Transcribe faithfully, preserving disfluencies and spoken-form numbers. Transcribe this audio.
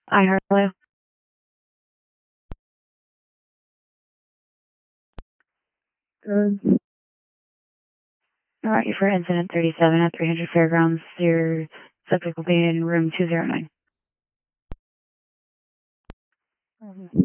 I Harlow. Um, all right, for incident thirty-seven at three hundred Fairgrounds, your subject will be in room two oh nine.